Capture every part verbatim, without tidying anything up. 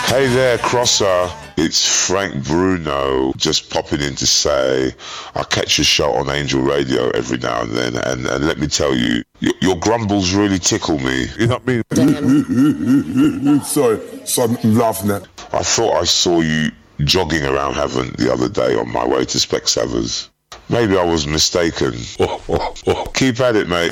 Hey there, Crosser. It's Frank Bruno, just popping in to say I catch your show on Angel Radio every now and then, and, and let me tell you, your, your grumbles really tickle me. You know what I mean? Sorry, so I'm laughing at. I thought I saw you jogging around Havant the other day on my way to Specsavers. Maybe I was mistaken. Oh, oh, oh. Keep at it, mate.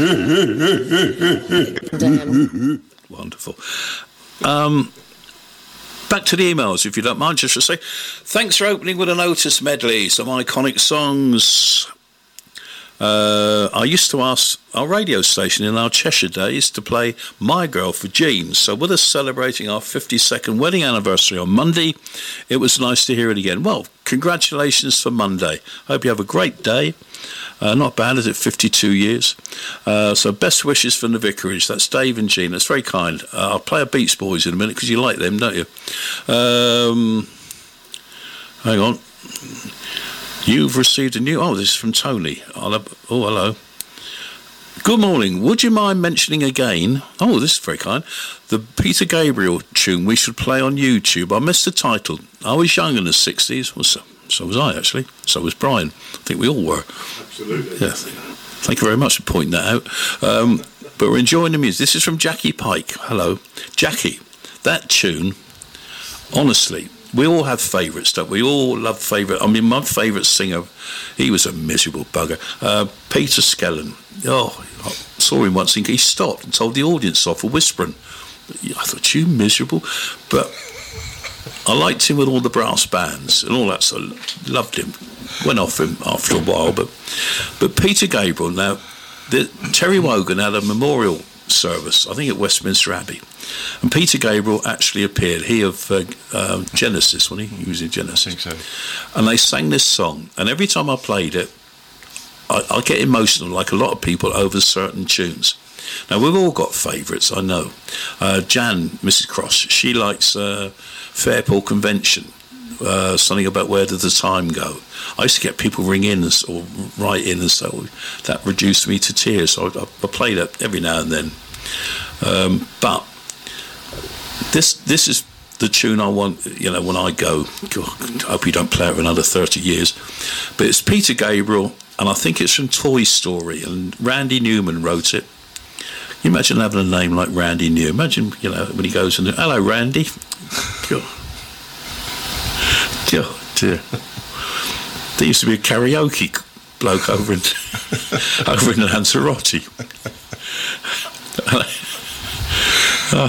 Yeah. Wonderful. Um... Back to the emails, if you don't mind, just to say thanks for opening with an Otis medley, some iconic songs. Uh, I used to ask our radio station in our Cheshire days to play My Girl for Jean. So with us celebrating our fifty-second wedding anniversary on Monday, it was nice to hear it again. Well, congratulations for Monday. Hope you have a great day. Uh, not bad, is it? fifty-two years. Uh, so best wishes from the vicarage. That's Dave and Jean. That's very kind. Uh, I'll play a Beach Boys in a minute because you like them, don't you? Um, hang on. You've received a new... Oh, this is from Tony. I'll have, oh, hello. Good morning. Would you mind mentioning again... Oh, this is very kind. The Peter Gabriel tune we should play on YouTube. I missed the title. I was young in the sixties. Well, so, so was I, actually. So was Brian. I think we all were. Absolutely. Yeah. Thank you very much for pointing that out. Um, but we're enjoying the music. This is from Jackie Pike. Hello. Jackie, that tune, honestly... We all have favourites, don't we? We all love favourite. I mean, my favourite singer, he was a miserable bugger. Uh, Peter Skellern. Oh, I saw him once and he stopped and told the audience off for whispering. I thought, you miserable. But I liked him with all the brass bands and all that, so I loved him. Went off him after a while. But but Peter Gabriel, now, the, Terry Wogan had a memorial service, I think at Westminster Abbey, and Peter Gabriel actually appeared, he of uh, uh, Genesis, when he, he was in Genesis. I think so. And they sang this song, and every time I played it I, I get emotional like a lot of people over certain tunes. Now we've all got favourites, I know. uh, Jan, Missus Cross, she likes uh, Fairport Convention, uh, something about Where Did the Time Go. I used to get people ring in and, or write in and say, oh, that reduced me to tears. So I, I play that every now and then. Um, but this this is the tune I want, you know, when I go. God, I hope you don't play it for another thirty years. But it's Peter Gabriel, and I think it's from Toy Story, and Randy Newman wrote it. Can you imagine having a name like Randy Newman? Imagine, you know, when he goes and, hello, Randy. God. God, dear. There used to be a karaoke bloke over in over in Lanzarote. uh,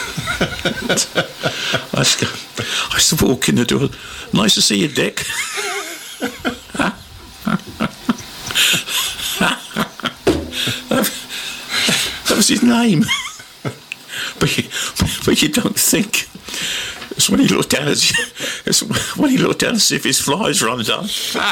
I, used to, I used to walk in the door. Nice to see you, Dick. that, that was his name. but, you, but you don't think. It's when he looked down as it's when he looked down to see if his flies run done.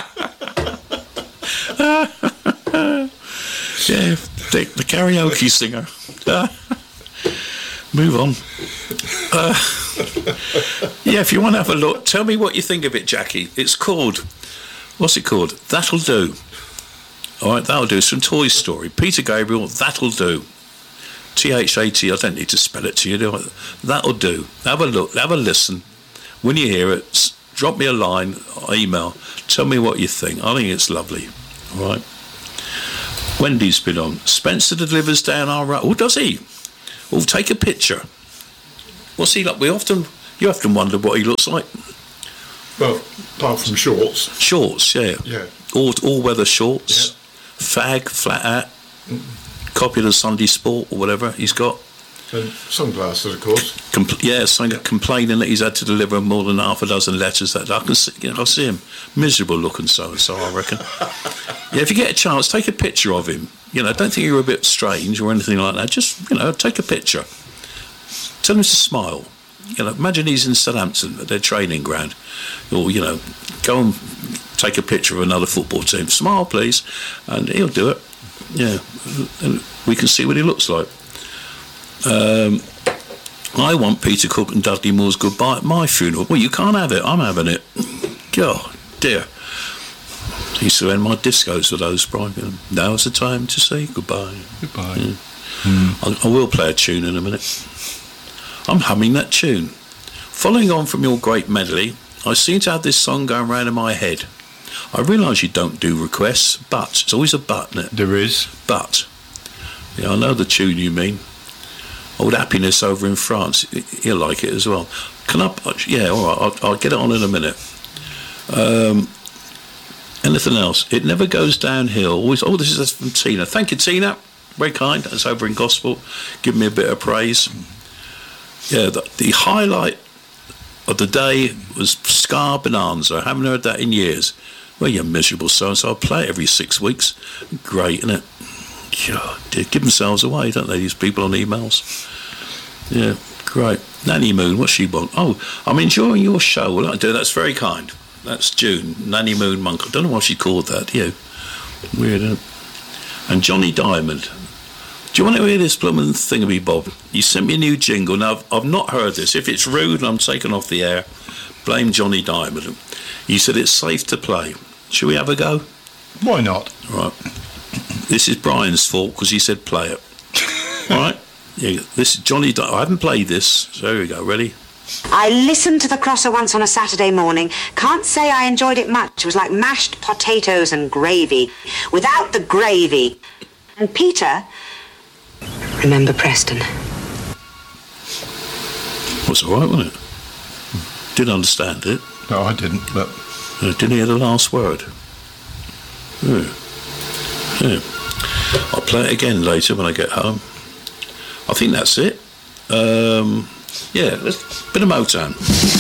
Yeah, the, the karaoke singer. Uh, move on. Uh, yeah, if you want to have a look, tell me what you think of it, Jackie. It's called, what's it called? That'll Do. All right, that'll do. It's from Toy Story. Peter Gabriel, That'll Do. T H A T, I don't need to spell it to you, do I? That'll do. Have a look, have a listen. When you hear it, drop me a line, or email. Tell me what you think. I think it's lovely. All right. Wendy's been on. Spencer delivers down our road. Oh, does he? Well, take a picture. What's he like? We often, you often wonder what he looks like. Well, apart from shorts. Shorts, yeah. Yeah. All, all weather shorts. Yeah. Fag, flat hat. Mm. Copy of the Sunday Sport or whatever he's got. And sunglasses, of course. Compl- yeah, something yeah. complaining that he's had to deliver more than half a dozen letters. That I can see, you know, I see him miserable looking, so and so. I reckon. Yeah, if you get a chance, take a picture of him. You know, don't think you're a bit strange or anything like that. Just, you know, take a picture. Tell him to smile. You know, imagine he's in Southampton at their training ground, or you know, go and take a picture of another football team. Smile, please, and he'll do it. Yeah, and we can see what he looks like. Um, I want Peter Cook and Dudley Moore's Goodbye at my funeral. Well, you can't have it. I'm having it. God, dear. I used to end my discos with those, Brian. Now's the time to say goodbye. Goodbye. Yeah. Mm. I, I will play a tune in a minute. I'm humming that tune. Following on from your great medley, I seem to have this song going round in my head. I realise you don't do requests, but it's always a but, isn't it? There is. But yeah, I know the tune you mean. Old Happiness over in France. He'll like it as well. Can I? Yeah, all right. I'll, I'll get it on in a minute. Um, anything else? It never goes downhill. Always. Oh, this is from Tina. Thank you, Tina. Very kind. That's over in Gospel. Give me a bit of praise. Yeah, the, the highlight of the day was Scar Bonanza. I haven't heard that in years. Well, you miserable so-and-so. I play it every six weeks. Great, isn't it? God, they give themselves away, don't they, these people on emails? Yeah, great. Nanny Moon, what's she want? Oh, I'm enjoying your show. Well, I do. That's very kind. That's June. Nanny Moon Monk. I don't know why she called that. You. Weird, isn't it? And Johnny Diamond. Do you want to hear this blooming thingammy, Bob? You sent me a new jingle. Now, I've, I've not heard this. If it's rude and I'm taken off the air, blame Johnny Diamond. You said it's safe to play. Should we have a go? Why not? Right. This is Brian's fault because he said play it. All right? Yeah, this is Johnny Di- I haven't played this. So here we go. Ready? I listened to the Crosser once on a Saturday morning. Can't say I enjoyed it much. It was like mashed potatoes and gravy. Without the gravy. And Peter... Remember Preston. Was all right, wasn't it? Didn't understand it. No, I didn't, but... Uh, didn't hear the last word. Yeah. Yeah. I'll play it again later when I get home. I think that's it. Um, yeah, let's bit of Motown.